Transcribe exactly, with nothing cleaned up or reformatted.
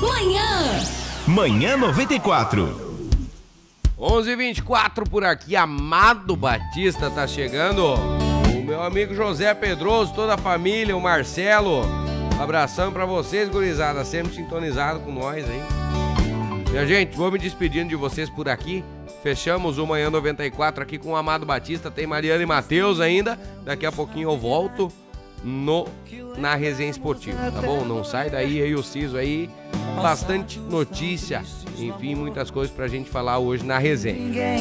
Manhã. Manhã noventa e quatro. onze e vinte e quatro por aqui, Amado Batista tá chegando. O meu amigo José Pedroso, toda a família, o Marcelo. Abração pra vocês, gurizada, sempre sintonizado com nós aí. Minha gente, vou me despedindo de vocês por aqui. Fechamos o Manhã noventa e quatro aqui com o Amado Batista. Tem Mariana e Matheus ainda. Daqui a pouquinho eu volto no, na resenha esportiva, tá bom? Não sai daí, aí o Ciso aí. Bastante notícia. Enfim, muitas coisas pra gente falar hoje na resenha.